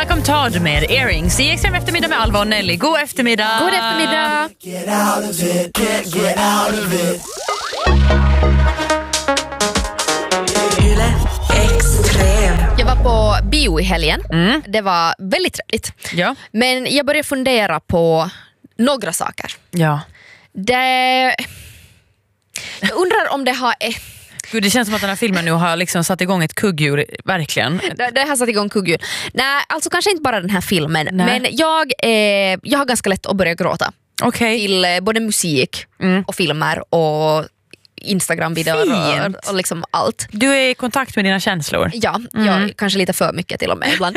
Malcolm Todd med Earrings i Extrem eftermiddag med Alva och Nelly. God eftermiddag. God eftermiddag. Get out of it, get out of it. Jag var på bio i helgen. Det var väldigt trevligt. Ja. Men jag började fundera på några saker. Ja. Jag undrar om det har... Gud, det känns som att den här filmen nu har liksom satt igång ett kugghjul, verkligen. Det har satt igång kugghjul. Nej, alltså kanske inte bara den här filmen. Nej. Men jag har ganska lätt att börja gråta. Okej. Till både musik och filmer och Instagram-videor och liksom allt. Du är i kontakt med dina känslor. Ja, jag kanske lite för mycket till och med ibland.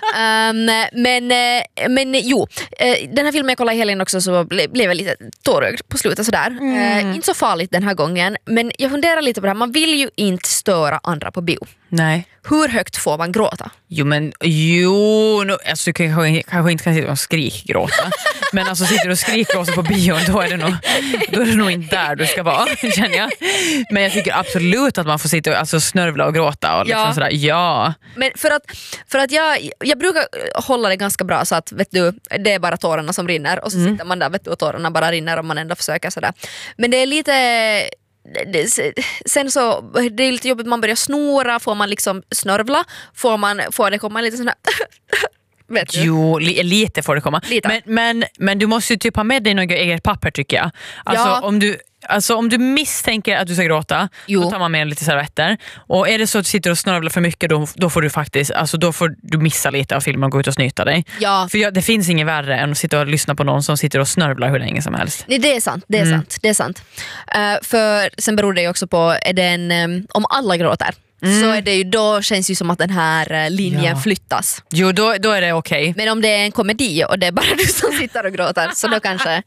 Men jo, den här filmen jag kollade i helgen också, så blev jag lite tårögd på slutet sådär. Inte så farligt den här gången, men jag funderar lite på det här. Man vill ju inte störa andra på bio. Nej. Hur högt får man gråta? Alltså du kanske inte kan sitta och skrikgråta. Men alltså sitter du och skrikgråter på bion, då är det nog inte där du ska vara, känner jag. Men jag tycker absolut att man får sitta och alltså snörvla och gråta och liksom sådär, ja. Men för att jag brukar hålla det ganska bra så att, vet du, det är bara tårarna som rinner och så sitter man där, vet du, och tårarna bara rinner och man ändå försöker sådär. Men det är lite... Sen så det är lite jobbigt, man börjar snora, får man liksom snörvla, får det komma lite sån här vet du? Jo, lite får det komma. Men du måste ju typ ha med dig något eget papper, tycker jag. Alltså om du misstänker att du ska gråta, då tar man med lite servetter. Och är det så att du sitter och snörvlar för mycket, då får du faktiskt, alltså då får du missa lite av filmen och gå ut och snyta dig. Ja. För det finns inget värre än att sitta och lyssna på någon som sitter och snörvlar hur länge som helst. Nej, det är sant. För sen beror det ju också på, är det om alla gråter. Så är det ju, då känns ju som att den här linjen flyttas. Jo, då är det okej. Men om det är en komedi och det är bara du som sitter och gråter, så då kanske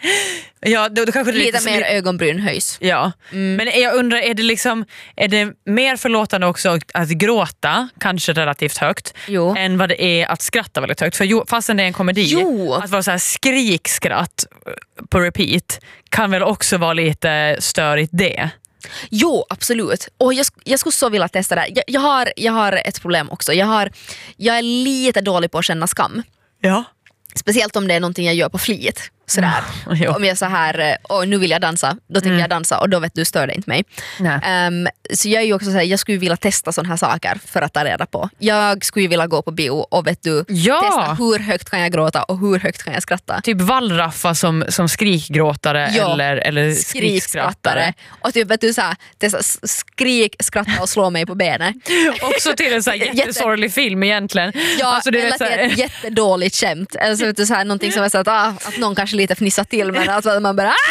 då kanske lite mer ögonbryn höjs. Ja. Men jag undrar, är det mer förlåtande också att gråta kanske relativt högt än vad det är att skratta väldigt högt? För fastän det är en komedi, att vara så här skrikskratt på repeat kan väl också vara lite störigt det. Jo, absolut. Och jag skulle så vilja testa det. Jag har ett problem också. Jag är lite dålig på att känna skam. Ja. Speciellt om det är någonting jag gör på flit. Sådär. Om jag så här, nu vill jag dansa, då tänker jag dansa, och då vet du, stör det inte mig. Så jag är ju också så här, jag skulle vilja testa såna här saker för att ta reda på. Jag skulle vilja gå på bio och vet du, testa hur högt kan jag gråta och hur högt kan jag skratta. Typ Wallraffa som skrikgråtare eller skrikskrattare. Och typ vet du så här, testa skratta och slå mig på benen. Också till en så här jättesorglig film egentligen. Ja, alltså, det är ett jättedåligt skämt. Alltså vet du, så här, någonting som är så att någon kanske lite fnissar till, men alltså man bara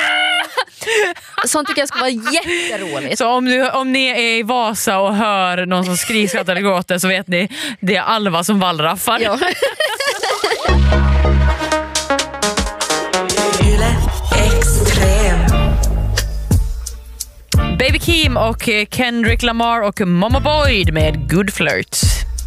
sånt tycker jag ska vara jätteroligt. Så om ni är i Vasa och hör någon som skrikskrattar eller gråter, så vet ni, det är Alva som wallraffar. Ja. Baby Keem och Kendrick Lamar och Mama Boyd med Good Flirts.